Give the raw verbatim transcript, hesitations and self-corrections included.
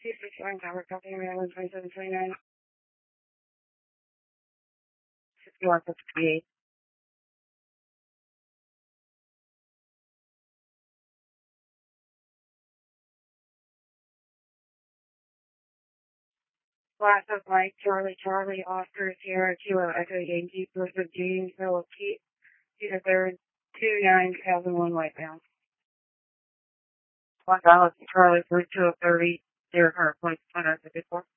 two six nine Tower Company, Maryland, twenty-seven twenty-nine. sixty-one fifty-eight. Class of Mike, Charlie, Charlie, Oscar, Sierra, Kilo, Echo, Yankee, Joseph, James, Philip, Pete, Peter Third, two nine two thousand one white bound. One Dallas, Charlie, three two thirty, zero car, point, one fifty-four.